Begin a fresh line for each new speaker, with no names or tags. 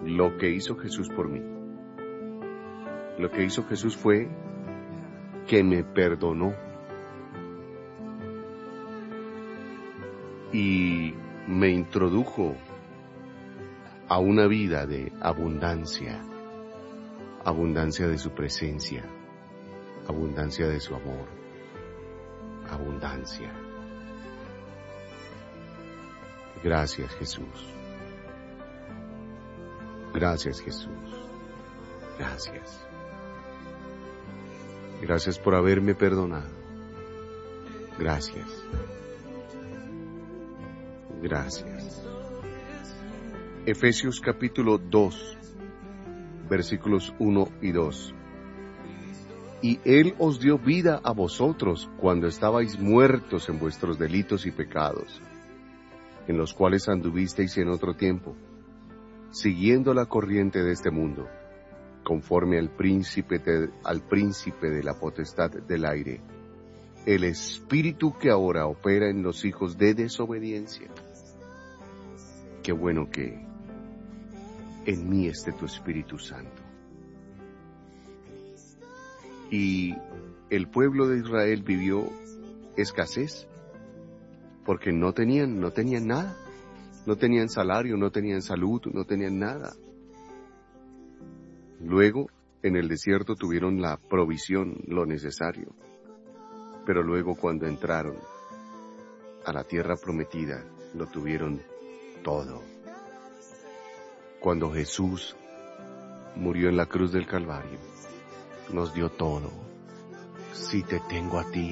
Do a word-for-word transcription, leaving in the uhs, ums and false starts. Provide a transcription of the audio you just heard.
lo que hizo Jesús por mí. Lo que hizo Jesús fue que me perdonó y me introdujo a una vida de abundancia, abundancia de su presencia, abundancia de su amor, abundancia. Gracias, Jesús. Gracias, Jesús. Gracias. Gracias por haberme perdonado. Gracias. Gracias. Efesios capítulo dos, versículos uno y dos. Y Él os dio vida a vosotros cuando estabais muertos en vuestros delitos y pecados, en los cuales anduvisteis en otro tiempo, siguiendo la corriente de este mundo, conforme al príncipe de, al príncipe de la potestad del aire, el espíritu que ahora opera en los hijos de desobediencia. Qué bueno que en mí esté tu Espíritu Santo. Y el pueblo de Israel vivió escasez, porque no tenían, no tenían nada. No tenían salario, no tenían salud, no tenían nada. Luego, en el desierto tuvieron la provisión, lo necesario. Pero luego cuando entraron a la tierra prometida, lo tuvieron todo. Cuando Jesús murió en la cruz del Calvario, nos dio todo. Si te tengo a ti,